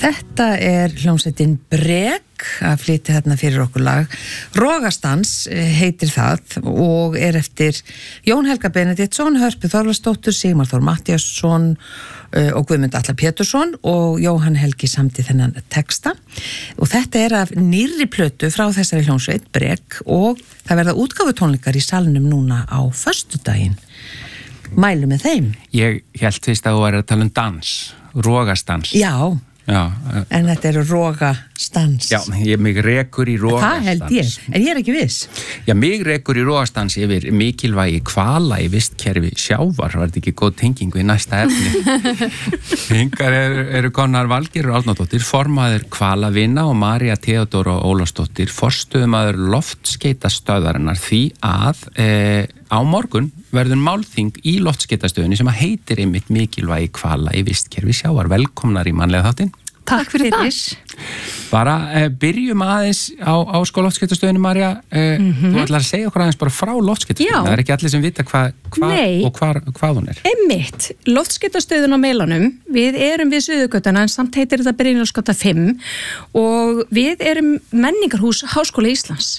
Þetta hljómsveitin Brek að flytja þarna fyrir okkur lag. Rogastans heitir það og eftir Jón Helga Benediktsson, Hörpu Þorvaldsdóttur, Sigmar Þór Matthíasson og Guðmund Atla Pétursson og Jóhann Helgi samdi þennan texta. Og þetta af nýrri plötu frá þessari hljómsveit Brek og það verða útgáfutónleikar í salnum núna á föstudaginn. Mælu með þeim. Ég hélt fyrst að þú væri að tala dans, rogastans. Já. En þetta rogastans. Já, mig rekur í rogastans. Það held ég, en ég ekki viss. Já, mig rekur í rogastans yfir mikilvægi hvala í vistkerfi sjávar. Var þetta ekki góð tenging við næsta efni? Hingar eru konar Valgerður Árnadóttir, formaður hvalavina og María Theodóra Ólafsdóttir, forstöðumaður loftskeytastöðvarinnar því að á morgun verður málþing í loftskeytastöðinni sem heitir einmitt mikilvægi hvala í vistkerfi sjávar. Velkomnar í mannlega þáttinn. Takk fyrir það. Bara byrjum aðeins á loftskeytastöðinni, María. Þú ætlar að segja okkur aðeins bara frá loftskeytastöðinni. Það ekki allir sem vita hvað hún Einmitt, loftskeytastöðin á Meilanum. Við erum við Suðurgötuna en samt heitir þetta Brynjólfsgata 5 og við erum menningarhús Háskóla Íslands.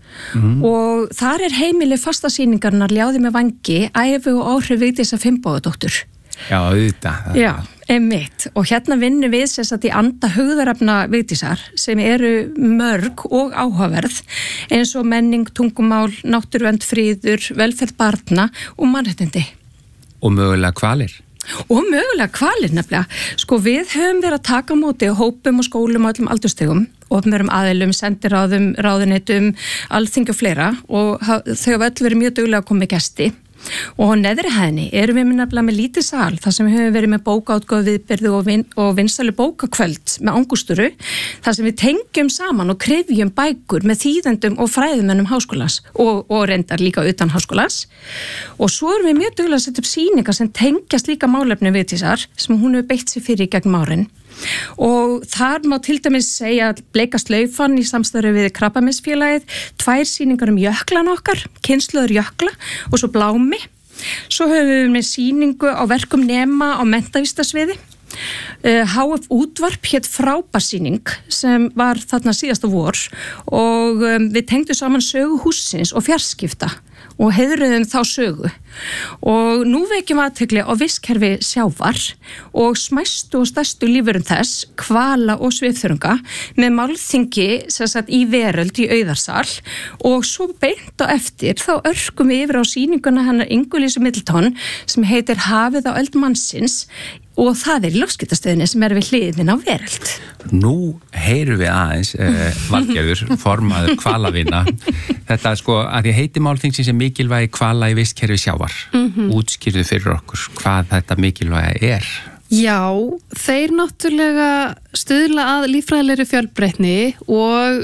Og þar heimili fastasýningarnar Ljáði með vangi, ævi og áhrif Vigdísar Finnbogadóttur. Já, auðvitað. Já, einmitt. Og hérna vinnum við í anda hugðarefna Vigdísar sem eru mörg og áhugaverð eins og menning, tungumál, náttúruvernd, friður, velferð barna og mannréttindi. Og mögulega hvalir. Og mögulega hvalir nefnilega. Sko við höfum verið að taka á móti hópum og skólum og öllum aldurstigum, opinberum aðilum, sendiráðum, ráðuneytum, alþingi og fleira og þau hafa öll verið mjög duglega að koma með gesti. Og á neðri hæðinni erum við nefnilega með lítið sal þar sem við höfum verið með bókaútgáfu viðburði og vinsælu bókakvöld með angústuru þar sem við tengjum saman og kryfjum bækur með þýðendum og fræðumönnum háskólans og reyndar líka utan háskólans og svo erum við mjög duglega að setja upp sýningar sem tengjast líka málefni Vigdísar sem hún hefur beitt sig fyrir gegn árin. Og þar má til dæmis segja að Bleika slaufan í samstarfi við Krabbameinsfélagið, 2 sýningar jöklan okkar, kynslóður jökla og svo blámi. Svo höfum við með sýningu á verkum nema á menntavísindasviði. HF útvarp hét frábærsýning sem var þarna síðasta vor og við tengdum saman sögu hússins og fjarskipta og heiðruðum þá sögu og nú vekjum athygli á vistkerfi sjávar og smæstu og stærstu lífurum þess, hvala og svifþörunga með málþingi í veröld í Auðarsal og svo beint á eftir þá örkum við yfir á sýninguna hennar Ingu Lísu Middleton sem heitir Hafið á öld mannsins og það í loftskeytastöðinni sem við hliðin á veröld. Nú heyrum við aðeins Valgerður, formaður hvalavina. Þetta að ég heiti málþingsins mikilvægi hvala í vistkerfi sjávar. Útskýrðu fyrir okkur hvað þetta mikilvægi Já, þeir náttúrulega stuðla að líffræðilegri fjölbreytni og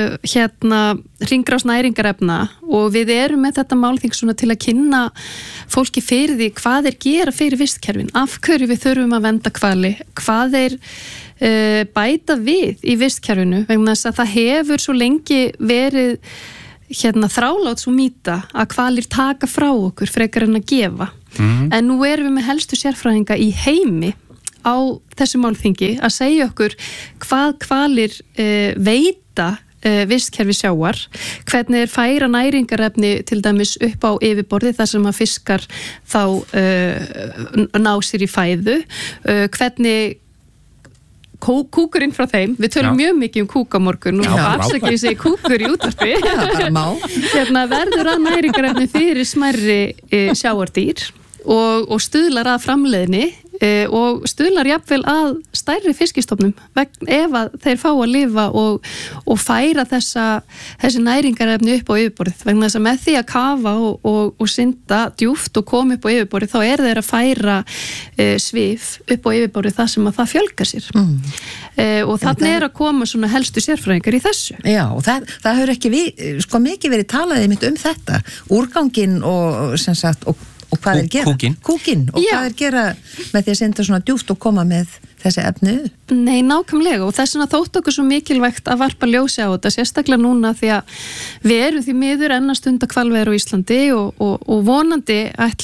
hringrás næringarefna og við erum með þetta málþing svona til að kynna fólki fyrir því hvað gera fyrir vistkerfin, af hverju við þurfum að vernda hvali, hvað bæta við í vistkerfinu vegna þess að það hefur svo lengi verið þrálát svo mýta að hvalir taka frá okkur frekar en að gefa en nú erum við með helstu sérfræðinga í heimi á þessu málþingi að segja okkur hvað hvalir veita vistkerfi sjávar, hvernig færa næringarefni til dæmis upp á yfirborði þar sem að fiskar þá ná sér í fæðu, hvernig kúkurinn frá þeim, við tölum mjög mikið kúk á morgun og afsakið við segja kúkur í útvarpi verður að næringarefni fyrir smærri sjávardýr og stuðlar að framleiðni og stuðlar jafnvel að stærri fiskistofnum ef að þeir fá að lifa og færa þessi næringarefni upp á yfirborðið vegna þess að með því að kafa og synda djúpt og koma upp á yfirborðið þá þeir að færa svif upp á yfirborðið þar sem að það fjölgar sér og þannig að koma svona helstu sérfræðingar í þessu. Já, og það hefur ekki mikið verið talað einmitt þetta, úrganginn og sem sagt og hvað gera? Kúkinn. Og hvað gera með því að synda svona djúpt og koma með þessi efni? Nei, nákvæmlega og þess vegna þótt okkur svo mikilvægt að varpa ljósi á þetta, sérstaklega núna því að við erum því miður enn að stunda hvalveiðar á Íslandi og vonandi ætla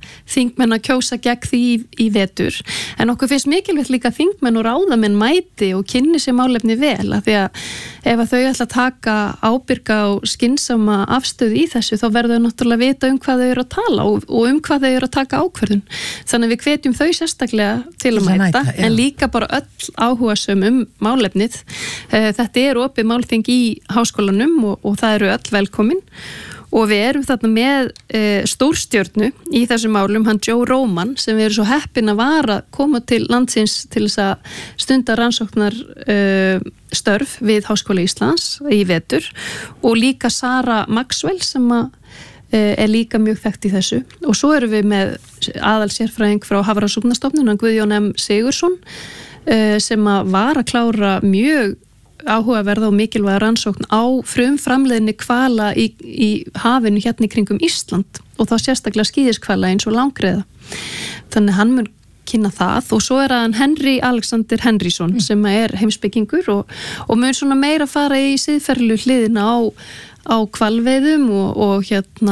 þingmenn að kjósa gegn því í vetur, en okkur finnst mikilvægt líka að þingmenn og ráðamenn mæti og kynni sér málefni vel, af því að ef að þau ætla að taka ábyrga og skynsama afstöðu í þessu, þá verður þau náttúrulega vita hvað þau eru að tala og hvað þau eru að taka ákvörðun. Þannig að við hvetjum þau sérstaklega til að mæta, en líka bara öll áhugasöm málefnið. Þetta er opið málþing í háskólanum og það eru öll velkomin. Og við erum þarna með stórstjörnu í þessum málum, hann Joe Roman, sem við erum svo heppin að vara koma til landsins til þess að stunda rannsóknar störf við Háskóla Íslands í vetur, og líka Sara Maxwell sem er líka mjög þekkt í þessu. Og svo erum við með aðalsérfræðing frá Hafrannsóknastofnun, Guðjón M. Sigurðsson, sem var að klára mjög áhugaverða og mikilvæga rannsókn á frumframleiðni hvala í hafinu hérna í kringum Ísland, og þá sérstaklega skíðishvala eins og langreiða. Þannig hann mun kynna það, og svo er hann Henry Alexander Henrysson sem er heimspekingur og mun svona meira fara í siðferðilegu hliðina á hvalveiðum og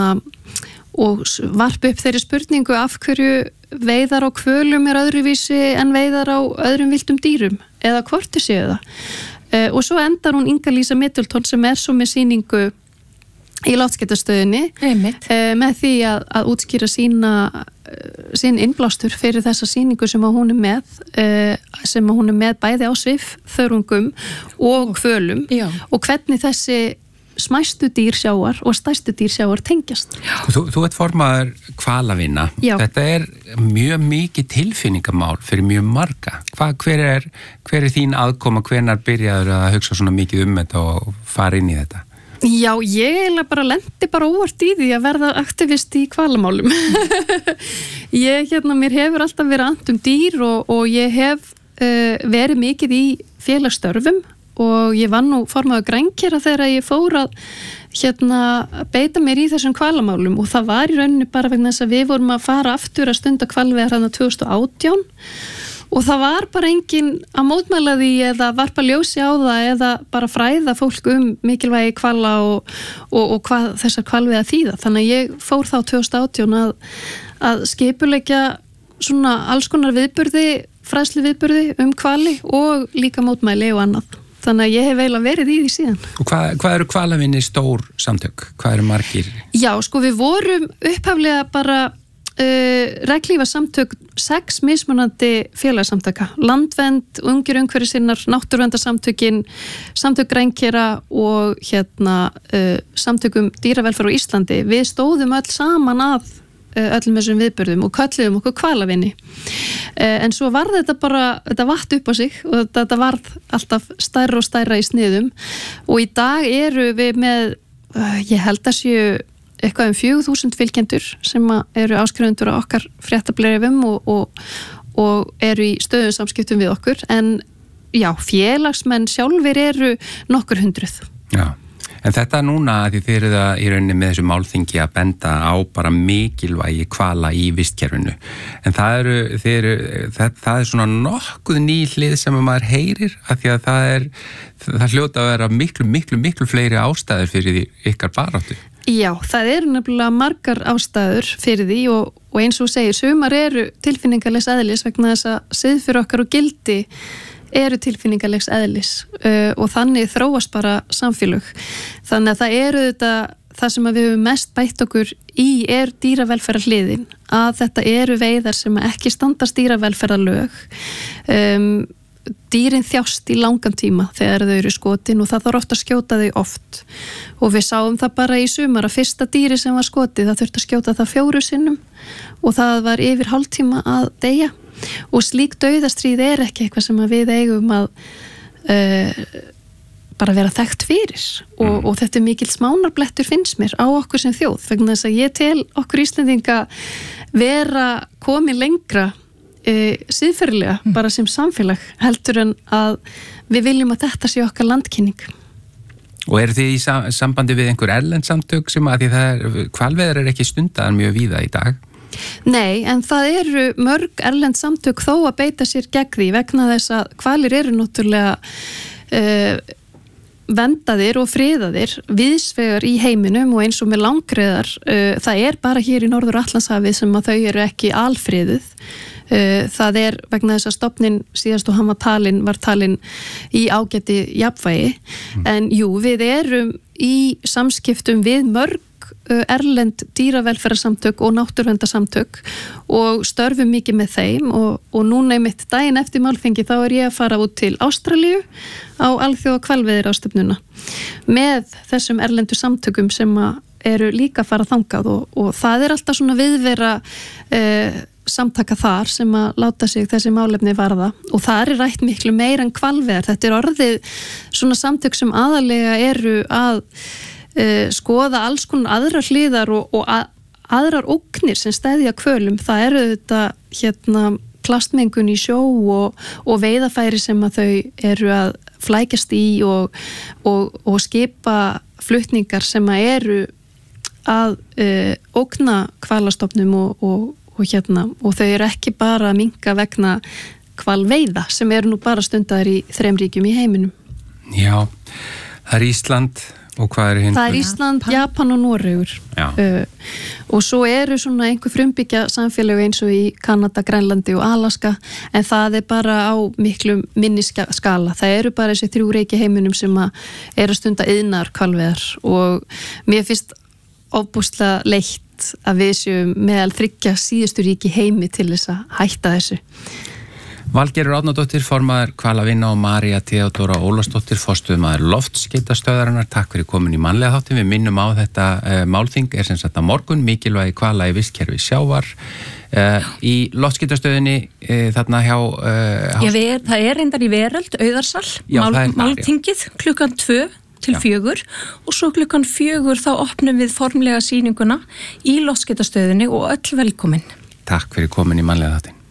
varpa upp þeirri spurningu af hverju veiðar á hvölum er öðruvísi en veiðar á öðrum villtum dýrum, eða hvort séu það. Og svo endar hún Inga-Lísa Middleton sem er svo með sýningu í loftskeytastöðinni með því að útskýra sín innblástur fyrir þessa sýningu sem hún er með bæði á svifþörungum og hvölum og hvernig þessi smæstu dýr sjávar og stærstu dýr sjávar tengjast. Þú ert formaður hvalavinna. Þetta er mjög mikið tilfinningamál fyrir mjög marga. Hver er þín aðkoma, hvenær byrjaður að hugsa svona mikið þetta og fara inn í þetta? Já, ég lendi óvart í því að verða aktivist í hvalamálum. Mér hefur alltaf verið annt dýr og ég hef verið mikið í félagsstörfum, og ég var nú formaður grænkera þegar ég fór að beita mér í þessum hvalamálum, og það var í rauninni bara vegna þess að við vorum að fara aftur að stunda hvalveiðar þarna 2018, og það var bara engin að mótmæla því eða varpa ljósi á það eða bara fræða fólk mikilvægi hvala og hvað þessar hvalveiðar þýða. Þannig að ég fór þá 2018 að skipuleggja svona alls konar viðburði, fræðslu viðburði hvali og líka mótmæli og annað. Þannig að ég hef eiginlega verið í því síðan. Og hvað eru hvalavinni stór samtök? Hvað eru margir? Já, við vorum upphaflega bara reglífa samtök 6 mismunandi félagsamtöka. Landvernd, Ungir umhverfissinnar, Náttúruverndarsamtökin, Samtök grænkera og samtökum dýravelferð á Íslandi. Við stóðum öll saman að öllum þessum viðburðum og kölluðum okkur hvalavinni. En svo var þetta vatt upp á sig og þetta varð alltaf stærra og stærra í sniðum, og í dag eru við með, ég held að séu eitthvað 4.000 fylgjendur sem eru áskrifundur á okkar fréttablöðum og eru í stöðum samskiptum við okkur, en já, félagsmenn sjálfur eru nokkur hundruð. Já. En þetta núna, því þið eru það í rauninni með þessu málþingi að benda á bara mikilvægi hvala í vistkerfinu. En það er svona nokkuð ný hlið sem maður heyrir, af því að það hljóta að vera miklu fleiri ástæður fyrir ykkar baráttu. Já, það eru nefnilega margar ástæður fyrir því og eins og segir, sumar eru tilfinningalegs eðlis vegna þess að siðferði okkar og gildi eru tilfinningalegs eðlis og þannig þróast bara samfélög. Þannig að það eru það sem við höfum mest bætt okkur í er dýravelferðarhliðin, að þetta eru veiðar sem ekki standast dýravelferðarlög. Dýrin þjást í langan tíma þegar þau eru skotin og það þarf ofta að skjóta þau oft, og við sáum það bara í sumar að fyrsta dýri sem var skotið, það þurfti að skjóta það 4 sinnum og það var yfir hálftíma að deyja. Og slík dauðastríð er ekki eitthvað sem við eigum að bara vera þekkt fyrir og þetta er mikill smánarblettur finnst mér á okkur sem þjóð, vegna þess að ég tel okkur Íslendinga vera komið lengra siðferðilega bara sem samfélag heldur en að við viljum að þetta sé okkar landkynning. Og eru þið í sambandi við einhver erlend samtök sem að því hvalveiðar er ekki stundaðar mjög víða í dag? Nei, en það eru mörg erlend samtök þó að beita sér gegn því vegna þess að hvalir eru náttúrulega vendaðir og friðaðir víðsvegar í heiminum og eins og með langreyðar, það bara hér í Norður-Atlantshafi sem að þau eru ekki alfriðuð. Það vegna þess að stofnin síðast og hann var talin í ágæti jafnvægi, en jú, við erum í samskiptum við mörg erlend dýravelferðarsamtök og náttúruverndarsamtök og störfum mikið með þeim og núna einmitt daginn eftir málþingi þá ég að fara út til Ástralíu á alþjóða hvalveiðiráðstefnuna með þessum erlendu samtökum sem eru líka að fara þangað og það alltaf svona viðvera samtaka þar sem að láta sig þessi málefni varða og það rætt miklu meira en hvalveiðar. Þetta orðið svona samtök sem aðalega eru að skoða alls konar aðrar hliðar og aðrar ógnir sem steðja hvölum. Það þetta plastmengun í sjó og veiðafæri sem að þau eru að flækjast í og skipa flutningar sem að eru að ógna hvalastofnum og þau eru ekki bara að minnka vegna hvalveiða sem eru nú bara stundar í 3 ríkjum í heiminum. Já, það Ísland og hvað hinn? Það Ísland, Japan og Noregur og svo eru svona einhver frumbyggja samfélög eins og í Kanada, Grænlandi og Alaska en það bara á miklu minni skala. Það eru bara þessi 3 ríki heiminum sem eru stunda iðnar hvalveiðar og mér finnst ofboðslega leitt að við séum meðal 3 síðustu ríki heimi til þess að hætta þessu. Valgerður Árnadóttir, formaður Hvalavinna og María Theodóra Ólafsdóttir, forstöðumaður Loftskeytastöðvarinnar. Takk fyrir komin í mannlega þáttin. Við minnum á þetta málþing sem sagt á morgun, mikilvægi hvala í vistkerfi sjávar. Í Loftskeytastöðinni þarna hjá... það reyndar í Veröld, Auðarsal, málþingið, klukkan 2 til 4 og svo klukkan 4 þá opnum við formlega sýninguna í Loftskeytastöðinni og öll velkomin. Takk fyrir komin í mannlega þáttin.